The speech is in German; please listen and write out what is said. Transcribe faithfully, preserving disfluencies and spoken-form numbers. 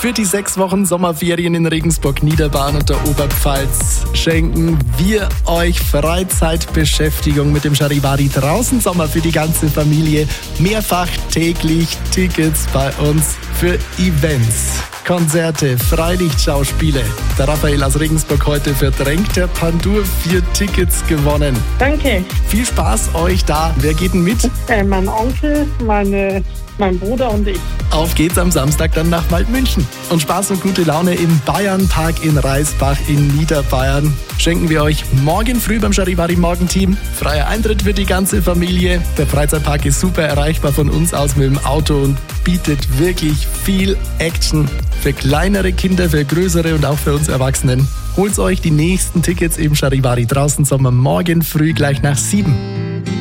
Für die sechs Wochen Sommerferien in Regensburg, Niederbayern und der Oberpfalz schenken wir euch Freizeitbeschäftigung mit dem Charivari draußen Sommer für die ganze Familie. Mehrfach täglich Tickets bei uns für Events, Konzerte, Freilichtschauspiele. Der Raphael aus Regensburg heute verdrängt der Pandur vier Tickets gewonnen. Danke. Viel Spaß euch da. Wer geht denn mit? Äh, mein Onkel, meine, mein Bruder und ich. Auf geht's am Samstag dann nach Waldmünchen. Und Spaß und gute Laune im Bayernpark in Reisbach in Niederbayern schenken wir euch morgen früh beim Charivari Morgenteam. Freier Eintritt für die ganze Familie. Der Freizeitpark ist super erreichbar von uns aus mit dem Auto und bietet wirklich viel Action für kleinere Kinder, für größere und auch für uns Erwachsenen. Holt euch die nächsten Tickets im Charivari draußen Sommer morgen früh gleich nach sieben.